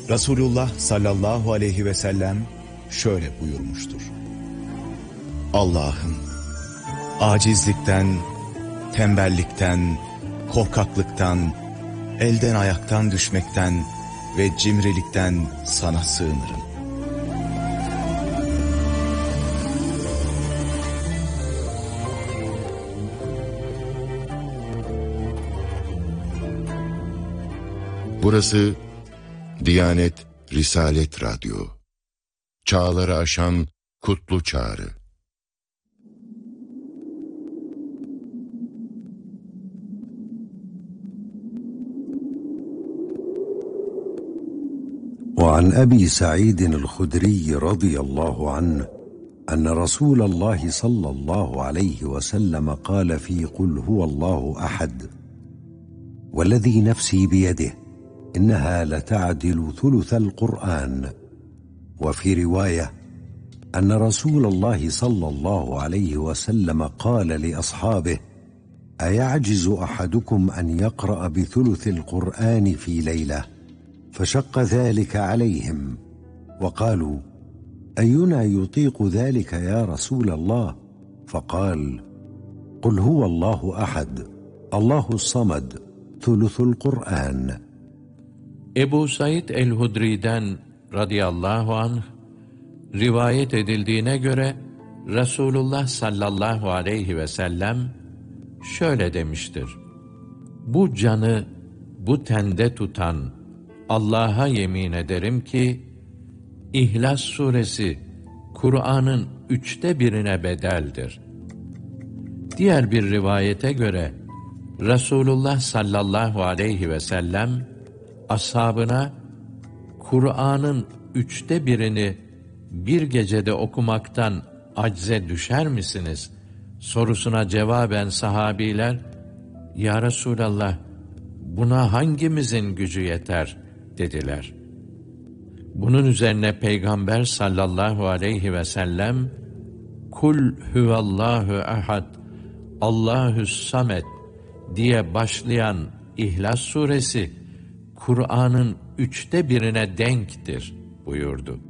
Resulullah sallallahu aleyhi ve sellem şöyle buyurmuştur: Allah'ım, acizlikten, tembellikten, korkaklıktan, elden ayaktan düşmekten ve cimrilikten sana sığınırım. Burası Diyanet Risalet Radyo. Çağları aşan kutlu çağrı. وعن أبي سعيد الخدري رضي الله عنه أن رسول الله صلى الله عليه وسلم قال في قل هو الله أحد والذي نفسي بيده إنها لتعدل ثلث القرآن. وفي رواية أن رسول الله صلى الله عليه وسلم قال لأصحابه: أيعجز أحدكم أن يقرأ بثلث القرآن في ليلة؟ فشق ذلك عليهم وقالوا: أينا يطيق ذلك يا رسول الله؟ فقال: قل هو الله أحد الله الصمد ثلث القرآن. Ebu Said el-Hudri'den radıyallahu anh rivayet edildiğine göre Resulullah sallallahu aleyhi ve sellem şöyle demiştir: Bu canı bu tende tutan Allah'a yemin ederim ki İhlas suresi Kur'an'ın 1/3'ine bedeldir. Diğer bir rivayete göre Resulullah sallallahu aleyhi ve sellem ashabına Kur'an'ın 1/3'ini bir gecede okumaktan acze düşer misiniz sorusuna cevaben sahabiler, Ya Resulallah, buna hangimizin gücü yeter dediler. Bunun üzerine Peygamber sallallahu aleyhi ve sellem Kul huvallahu ahad Allahü's samet diye başlayan İhlas suresi Kur'an'ın 1/3'ine denktir buyurdu.